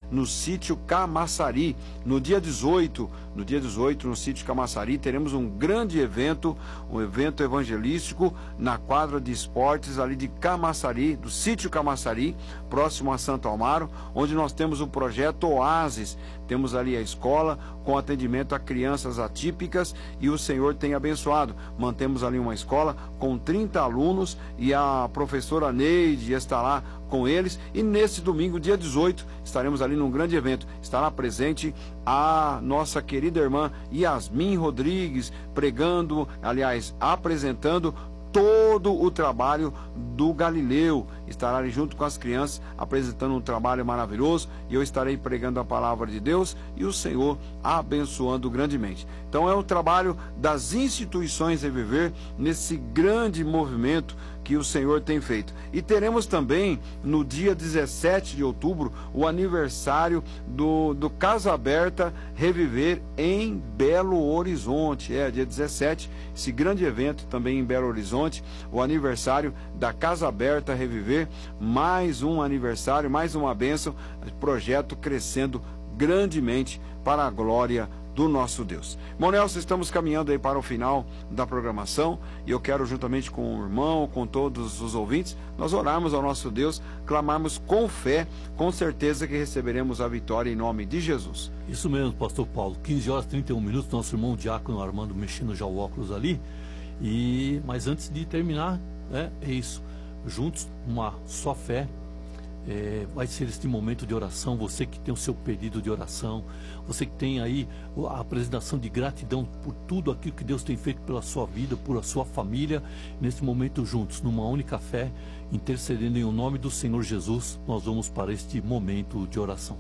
no sítio Camaçari. No dia 18, no sítio Camaçari, teremos um grande evento, um evento evangelístico na quadra de esportes ali de Camaçari, do sítio Camaçari, próximo a Santo Amaro, onde nós temos o projeto Oásis. Temos ali a escola com atendimento a crianças atípicas e o Senhor tem abençoado. Mantemos ali uma escola com 30 alunos e a professora Neide está lá com eles. E nesse domingo, dia 18, estaremos ali num grande evento. Estará presente a nossa querida irmã Yasmin Rodrigues, pregando, aliás, apresentando todo o trabalho do Galileu. Estará ali junto com as crianças, apresentando um trabalho maravilhoso, e eu estarei pregando a palavra de Deus e o Senhor abençoando grandemente. Então é o trabalho das instituições Reviver nesse grande movimento que o Senhor tem feito. E teremos também no dia 17 de outubro o aniversário do Casa Aberta Reviver em Belo Horizonte. Dia 17, esse grande evento também em Belo Horizonte, o aniversário da Casa Aberta Reviver, mais um aniversário, mais uma bênção, projeto crescendo grandemente para a glória do nosso Deus. Bom, Nelson, estamos caminhando aí para o final da programação e eu quero, juntamente com o irmão, com todos os ouvintes, nós orarmos ao nosso Deus, clamarmos com fé, com certeza que receberemos a vitória em nome de Jesus. Isso mesmo, pastor Paulo, 15 horas e 31 minutos, nosso irmão Diácono Armando mexendo já o óculos ali, mas antes de terminar, é isso, juntos, uma só fé. Vai ser este momento de oração. Você que tem o seu pedido de oração, você que tem aí a apresentação de gratidão por tudo aquilo que Deus tem feito pela sua vida, por a sua família, nesse momento juntos, numa única fé, intercedendo em o nome do Senhor Jesus, nós vamos para este momento de oração.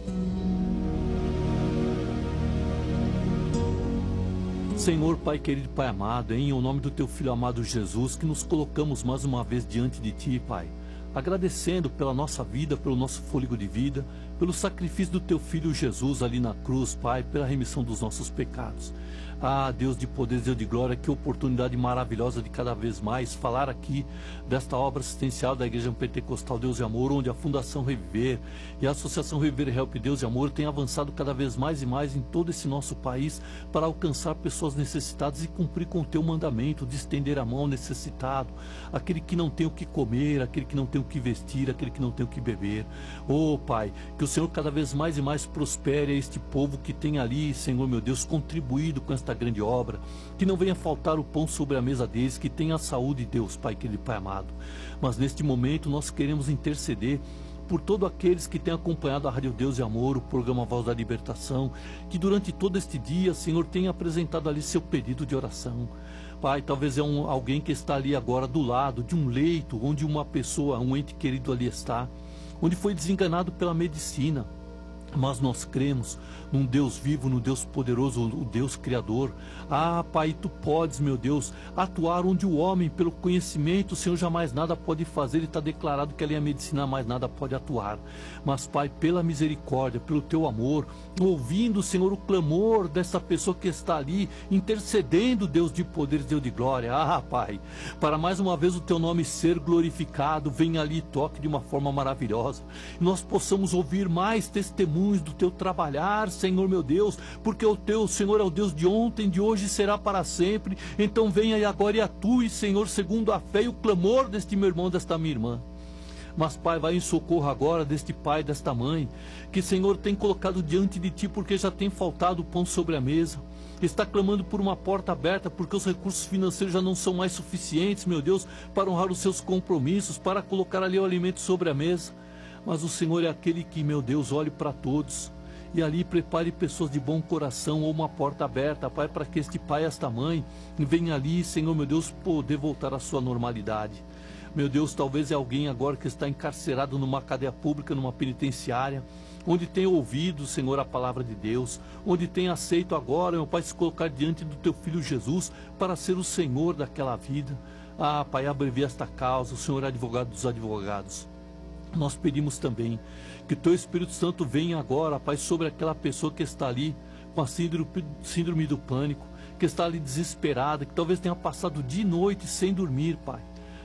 Senhor, Pai querido, Pai amado, em o nome do Teu Filho amado Jesus, que nos colocamos mais uma vez diante de Ti, Pai, agradecendo pela nossa vida, pelo nosso fôlego de vida, pelo sacrifício do Teu Filho Jesus ali na cruz, Pai, pela remissão dos nossos pecados. Ah, Deus de poder, Deus de glória, que oportunidade maravilhosa de cada vez mais falar aqui desta obra assistencial da Igreja Pentecostal Deus e Amor, onde a Fundação Reviver e a Associação Reviver Help Deus e Amor tem avançado cada vez mais e mais em todo esse nosso país para alcançar pessoas necessitadas e cumprir com o Teu mandamento de estender a mão ao necessitado, aquele que não tem o que comer, aquele que não tem o que vestir, aquele que não tem o que beber. Oh, Pai, que o Senhor cada vez mais e mais prospere a este povo que tem ali, Senhor meu Deus, contribuído com esta grande obra, que não venha faltar o pão sobre a mesa deles, que tenha a saúde, Deus, Pai querido, Pai amado. Mas neste momento nós queremos interceder por todos aqueles que têm acompanhado a Rádio Deus e Amor, o programa Voz da Libertação, que durante todo este dia, Senhor, tenha apresentado ali seu pedido de oração. Pai, talvez é alguém que está ali agora do lado de um leito, onde uma pessoa, um ente querido ali está, onde foi desenganado pela medicina. Mas nós cremos num Deus vivo, num Deus poderoso, o Deus Criador. Ah, Pai, Tu podes, meu Deus, atuar onde o homem, pelo conhecimento, o Senhor jamais nada pode fazer, e está declarado que ali a medicina mais nada pode atuar. Mas, Pai, pela misericórdia, pelo Teu amor, ouvindo, Senhor, o clamor dessa pessoa que está ali, intercedendo, Deus de poder, Deus de glória. Ah, Pai, para mais uma vez o Teu nome ser glorificado, venha ali e toque de uma forma maravilhosa. E nós possamos ouvir mais testemunhos do Teu trabalhar, Senhor meu Deus, porque o Teu Senhor é o Deus de ontem, de hoje e será para sempre. Então venha e agora e atue, Senhor, segundo a fé e o clamor deste meu irmão, desta minha irmã. Mas, Pai, vai em socorro agora deste pai, desta mãe, que, Senhor, tem colocado diante de Ti porque já tem faltado o pão sobre a mesa. Está clamando por uma porta aberta porque os recursos financeiros já não são mais suficientes, meu Deus, para honrar os seus compromissos, para colocar ali o alimento sobre a mesa. Mas o Senhor é aquele que, meu Deus, olhe para todos e ali prepare pessoas de bom coração ou uma porta aberta, Pai, para que este pai e esta mãe venham ali, Senhor, meu Deus, poder voltar à sua normalidade. Meu Deus, talvez é alguém agora que está encarcerado numa cadeia pública, numa penitenciária, onde tem ouvido, Senhor, a palavra de Deus, onde tem aceito agora, meu Pai, se colocar diante do Teu Filho Jesus para ser o Senhor daquela vida. Ah, Pai, abrevia esta causa, o Senhor é advogado dos advogados. Nós pedimos também que o Teu Espírito Santo venha agora, Pai, sobre aquela pessoa que está ali com a síndrome do pânico, que está ali desesperada, que talvez tenha passado de noite sem dormir, Pai.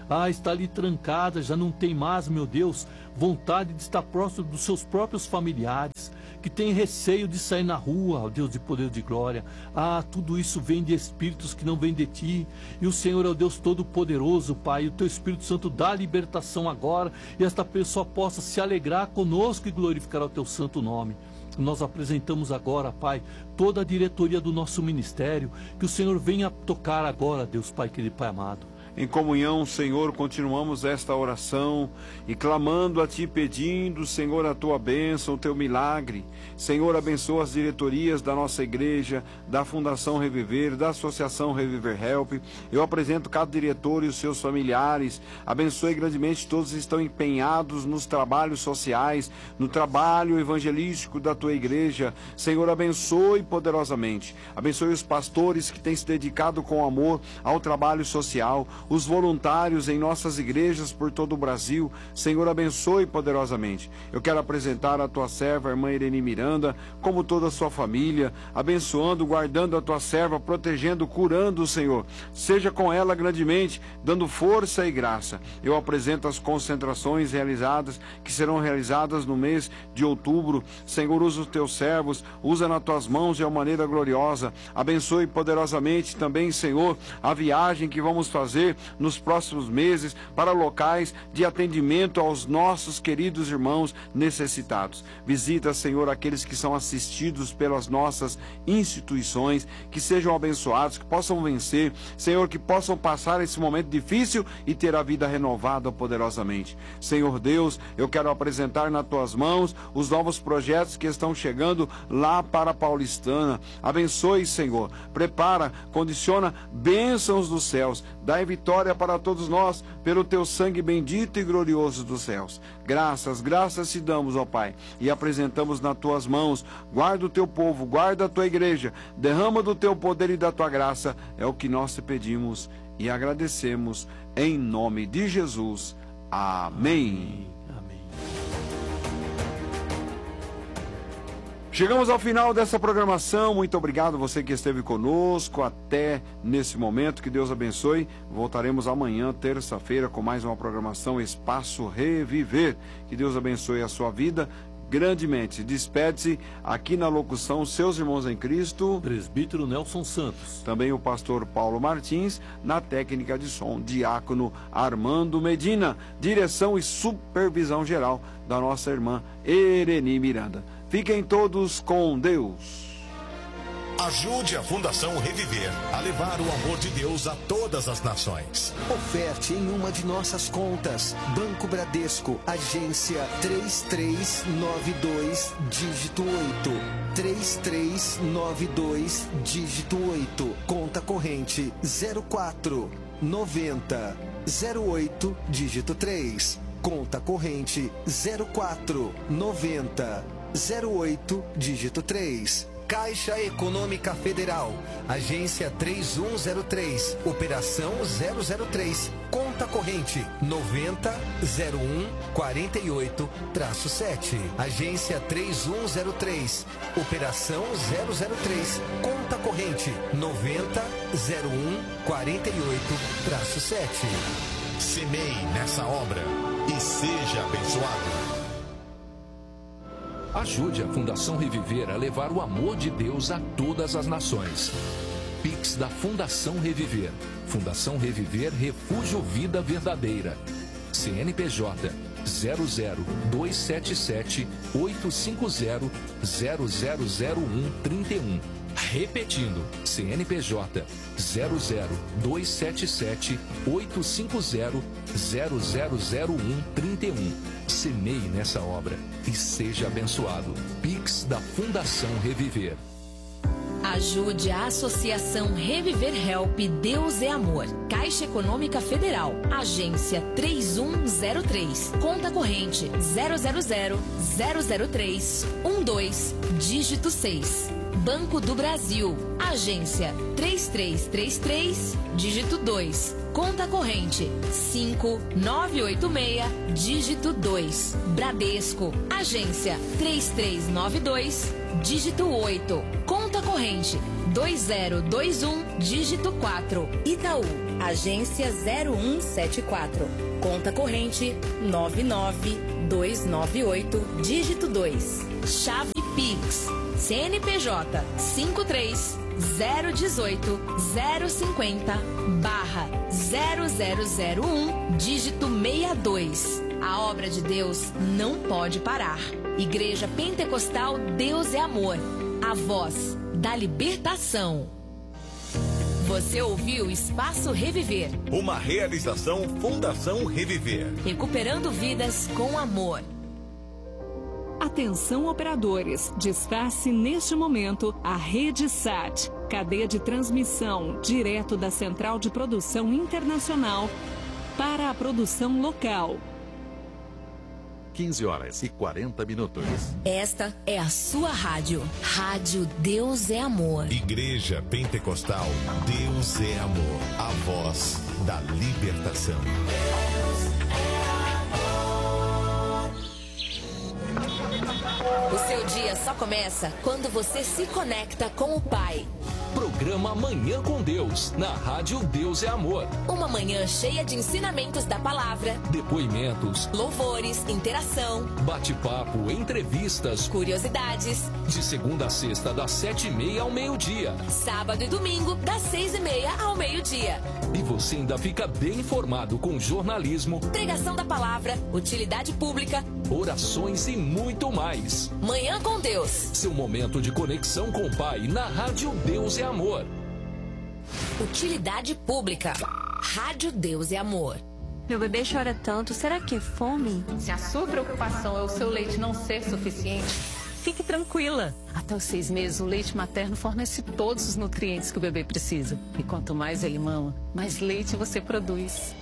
está ali trancada, já não tem mais, meu Deus, vontade de estar próximo dos seus próprios familiares, que tem receio de sair na rua, ó Deus de poder e de glória. Tudo isso vem de espíritos que não vêm de ti, e o Senhor é o Deus Todo-Poderoso, Pai, e o teu Espírito Santo dá libertação agora, e esta pessoa possa se alegrar conosco e glorificar o teu santo nome. Nós apresentamos agora, Pai, toda a diretoria do nosso ministério, que o Senhor venha tocar agora, Deus Pai querido, Pai amado. Em comunhão, Senhor, continuamos esta oração e clamando a Ti, pedindo, Senhor, a Tua bênção, o Teu milagre. Senhor, abençoa as diretorias da nossa igreja, da Fundação Reviver, da Associação Reviver Help. Eu apresento cada diretor e os seus familiares. Abençoe grandemente todos que estão empenhados nos trabalhos sociais, no trabalho evangelístico da Tua igreja. Senhor, abençoe poderosamente. Abençoe os pastores que têm se dedicado com amor ao trabalho social, os voluntários em nossas igrejas por todo o Brasil. Senhor, abençoe poderosamente. Eu quero apresentar a tua serva, a irmã Irene Miranda, como toda a sua família, abençoando, guardando a tua serva, protegendo, curando, Senhor. Seja com ela grandemente, dando força e graça. Eu apresento as concentrações realizadas, que serão realizadas no mês de outubro. Senhor, usa os teus servos, usa nas tuas mãos de uma maneira gloriosa. Abençoe poderosamente também, Senhor, a viagem que vamos fazer nos próximos meses para locais de atendimento aos nossos queridos irmãos necessitados. Visita, Senhor, aqueles que são assistidos pelas nossas instituições, que sejam abençoados, que possam vencer, Senhor, que possam passar esse momento difícil e ter a vida renovada poderosamente. Senhor Deus, eu quero apresentar nas tuas mãos os novos projetos que estão chegando lá para a Paulistana. Abençoe, Senhor, prepara, condiciona bênçãos dos céus, dai vitória para todos nós, pelo teu sangue bendito e glorioso dos céus. Graças te damos, ó Pai, e apresentamos nas tuas mãos. Guarda o teu povo, guarda a tua igreja, derrama do teu poder e da tua graça, é o que nós te pedimos e agradecemos, em nome de Jesus. Amém. Chegamos ao final dessa programação. Muito obrigado você que esteve conosco até nesse momento. Que Deus abençoe. Voltaremos amanhã, terça-feira, com mais uma programação Espaço Reviver. Que Deus abençoe a sua vida grandemente. Despede-se aqui na locução seus irmãos em Cristo, presbítero Nelson Santos, também o pastor Paulo Martins, na técnica de som, diácono Armando Medina, direção e supervisão geral da nossa irmã Irene Miranda. Fiquem todos com Deus. Ajude a Fundação Reviver a levar o amor de Deus a todas as nações. Oferte em uma de nossas contas. Banco Bradesco, agência 3392, dígito 8. 3392, dígito 8. Conta corrente 0490 08, dígito 3. Conta corrente 0490 08, dígito 3. Caixa Econômica Federal, agência 3103, operação 003, conta corrente 900148-7, agência 3103, operação 003, conta corrente 900148-7. Semeie nessa obra e seja abençoado. Ajude a Fundação Reviver a levar o amor de Deus a todas as nações. Pix da Fundação Reviver. Fundação Reviver Refúgio Vida Verdadeira. CNPJ 00277 850 000131. Repetindo, CNPJ 00277 850 000131. Semeie nessa obra e seja abençoado. Pix da Fundação Reviver. Ajude a Associação Reviver Help Deus é Amor. Caixa Econômica Federal, agência 3103, conta corrente 000-003-12, dígito 6. Banco do Brasil, agência 3333, dígito 2. Conta corrente 5986, dígito 2. Bradesco, agência 3392, dígito 8. Conta corrente 2021, dígito 4. Itaú, agência 0174. Conta corrente 99298, dígito 2. Chave Pix, CNPJ 53-018-050-0001, dígito 62. A obra de Deus não pode parar. Igreja Pentecostal Deus é Amor, a voz da libertação. Você ouviu Espaço Reviver. Uma realização Fundação Reviver. Recuperando vidas com amor. Atenção operadores, despace neste momento a Rede SAT, cadeia de transmissão direto da Central de Produção Internacional para a produção local. 15h40. Esta é a sua rádio. Rádio Deus é Amor. Igreja Pentecostal Deus é Amor. A voz da libertação. O seu dia só começa quando você se conecta com o Pai. Programa Manhã com Deus, na Rádio Deus é Amor. Uma manhã cheia de ensinamentos da palavra, Depoimentos, louvores, interação, bate-papo, entrevistas. curiosidades. De segunda a sexta, das 7h30 ao meio-dia. Sábado e domingo, das 6h30 ao meio-dia. E você ainda fica bem informado com jornalismo, Pregação da palavra, utilidade pública, orações e muito mais. Manhã com Deus. Seu momento de conexão com o Pai na Rádio Deus é Amor. Utilidade pública. Rádio Deus é Amor. Meu bebê chora tanto, será que é fome? Se a sua preocupação é o seu leite não ser suficiente, Fique tranquila. Até os 6 meses, o leite materno fornece todos os nutrientes que o bebê precisa. E quanto mais ele mama, mais leite você produz.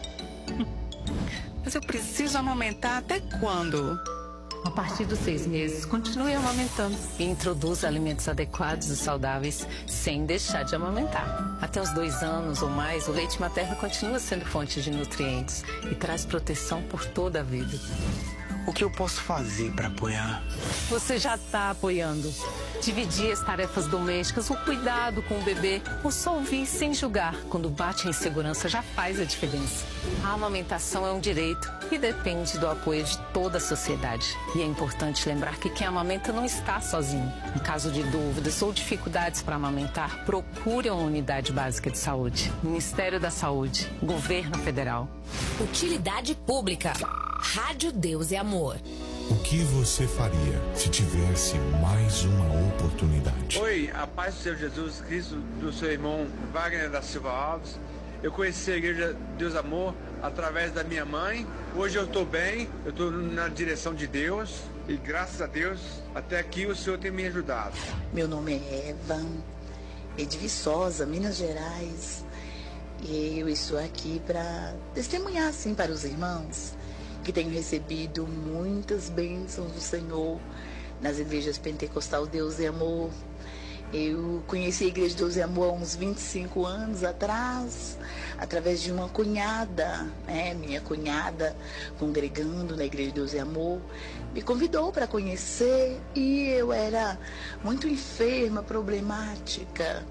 Mas eu preciso amamentar até quando? a partir dos 6 meses, continue amamentando. E introduza alimentos adequados e saudáveis sem deixar de amamentar. Até os 2 anos ou mais, o leite materno continua sendo fonte de nutrientes e traz proteção por toda a vida. O que eu posso fazer para apoiar? Você já está apoiando. Dividir as tarefas domésticas, o cuidado com o bebê, ou só ouvir sem julgar quando bate a insegurança já faz a diferença. A amamentação é um direito e depende do apoio de toda a sociedade. E é importante lembrar que quem amamenta não está sozinho. Em caso de dúvidas ou dificuldades para amamentar, procure uma unidade básica de saúde. Ministério da Saúde, Governo Federal. Utilidade pública. Rádio Deus é Amor. O que você faria se tivesse mais uma oportunidade? Oi, a paz do Senhor Jesus Cristo, do seu irmão Wagner da Silva Alves. Eu conheci a Igreja Deus Amor através da minha mãe. Hoje eu estou bem, eu estou na direção de Deus e graças a Deus até aqui o Senhor tem me ajudado. Meu nome é Eva, é de Viçosa, Minas Gerais. E eu estou aqui para testemunhar assim para os irmãos que tenho recebido muitas bênçãos do Senhor nas igrejas Pentecostal Deus é Amor. Eu conheci a Igreja Deus é Amor há uns 25 anos atrás, através de uma cunhada, minha cunhada, congregando na Igreja Deus é Amor, me convidou para conhecer e eu era muito enferma, problemática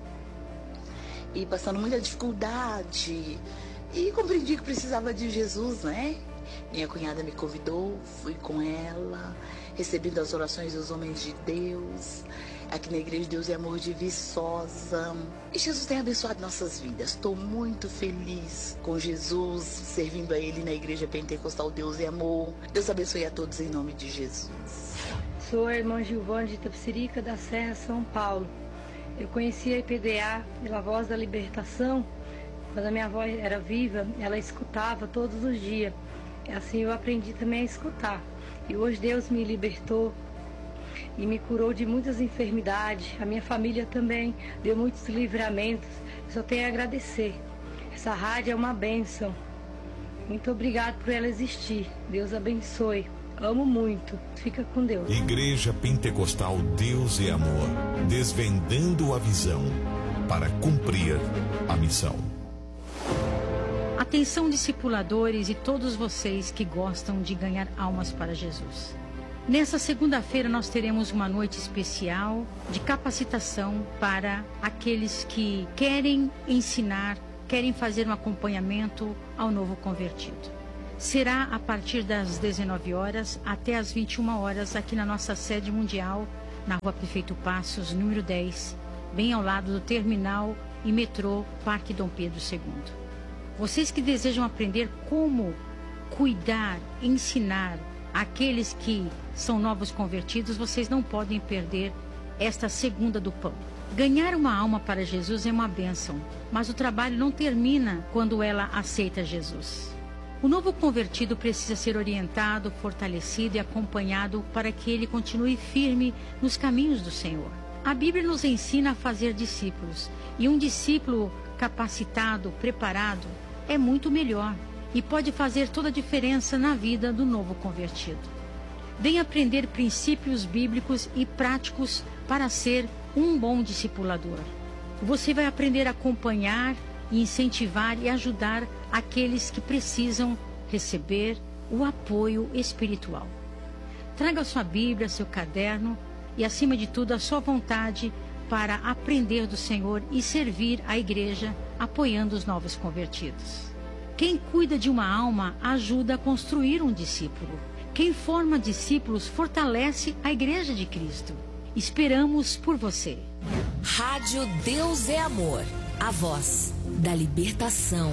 e passando muita dificuldade e compreendi que precisava de Jesus, Minha cunhada me convidou, fui com ela, recebendo as orações dos homens de Deus, aqui na Igreja Deus é Amor de Viçosa. E Jesus tem abençoado nossas vidas. Estou muito feliz com Jesus, servindo a Ele na Igreja Pentecostal Deus é Amor. Deus abençoe a todos em nome de Jesus. Sou a irmã Gilvana de Itapecerica, da Serra, São Paulo. Eu conheci a IPDA pela Voz da Libertação. Quando a minha avó era viva, ela escutava todos os dias. Assim eu aprendi também a escutar. E hoje Deus me libertou e me curou de muitas enfermidades. A minha família também deu muitos livramentos. Eu só tenho a agradecer. Essa rádio é uma bênção. Muito obrigado por ela existir. Deus abençoe. Amo muito. Fica com Deus. Igreja Pentecostal Deus é Amor, desvendando a visão para cumprir a missão. Atenção, discipuladores e todos vocês que gostam de ganhar almas para Jesus. Nessa segunda-feira nós teremos uma noite especial de capacitação para aqueles que querem ensinar, querem fazer um acompanhamento ao novo convertido. Será a partir das 19 horas até as 21 horas aqui na nossa sede mundial, na Rua Prefeito Passos, número 10, bem ao lado do terminal e metrô Parque Dom Pedro II. Vocês que desejam aprender como cuidar, ensinar aqueles que são novos convertidos, vocês não podem perder esta segunda do pão. Ganhar uma alma para Jesus é uma bênção, mas o trabalho não termina quando ela aceita Jesus. O novo convertido precisa ser orientado, fortalecido e acompanhado para que ele continue firme nos caminhos do Senhor. A Bíblia nos ensina a fazer discípulos, e um discípulo capacitado, preparado, é muito melhor e pode fazer toda a diferença na vida do novo convertido. Venha aprender princípios bíblicos e práticos para ser um bom discipulador. Você vai aprender a acompanhar e incentivar e ajudar aqueles que precisam receber o apoio espiritual. Traga sua Bíblia, seu caderno e, acima de tudo, a sua vontade para aprender do Senhor e servir a igreja apoiando os novos convertidos. Quem cuida de uma alma ajuda a construir um discípulo. Quem forma discípulos fortalece a igreja de Cristo. Esperamos por você. Rádio Deus é Amor, a voz da libertação.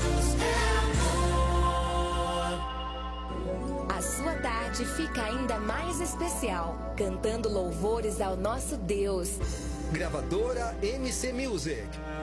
A sua tarde fica ainda mais especial, cantando louvores ao nosso Deus. Gravadora MC Music.